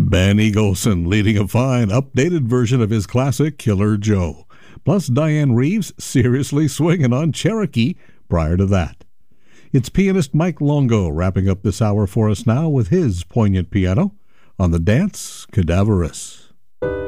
Ben Eagleson leading a fine, updated version of his classic Killer Joe. Plus Diane Reeves seriously swinging on Cherokee prior to that. It's pianist Mike Longo wrapping up this hour for us now with his poignant piano on the Dance Cadaverous.